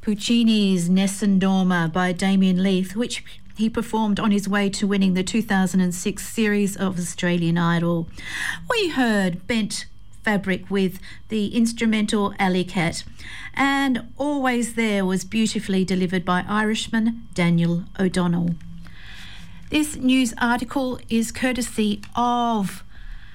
Puccini's Nessun Dorma by Damien Leith, which he performed on his way to winning the 2006 series of Australian Idol. We heard Bent Fabric with the instrumental Alley Cat, and Always There was beautifully delivered by Irishman Daniel O'Donnell. This news article is courtesy of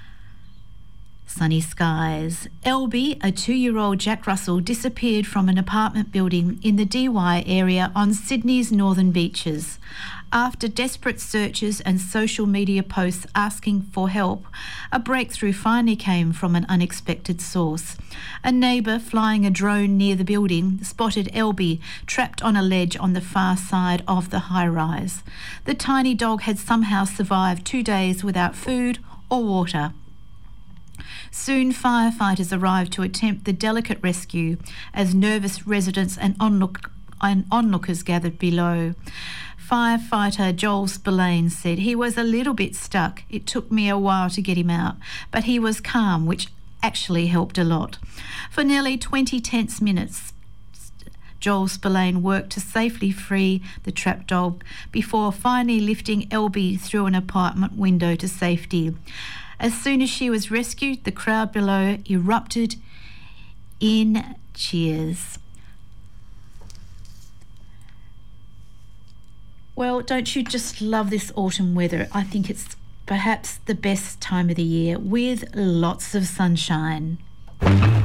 Sunny Skies. Elby, a 2-year-old Jack Russell, disappeared from an apartment building in the Dee Why area on Sydney's northern beaches. After desperate searches and social media posts asking for help, a breakthrough finally came from an unexpected source. A neighbour flying a drone near the building spotted Elby trapped on a ledge on the far side of the high-rise. The tiny dog had somehow survived 2 days without food or water. Soon firefighters arrived to attempt the delicate rescue as nervous residents and onlookers gathered below. Firefighter Joel Spillane said he was a little bit stuck. It took me a while to get him out, but he was calm, which actually helped a lot. For nearly 20 tense minutes, Joel Spillane worked to safely free the trapped dog before finally lifting Elby through an apartment window to safety. As soon as she was rescued, the crowd below erupted in cheers. Well, don't you just love this autumn weather? I think it's perhaps the best time of the year with lots of sunshine.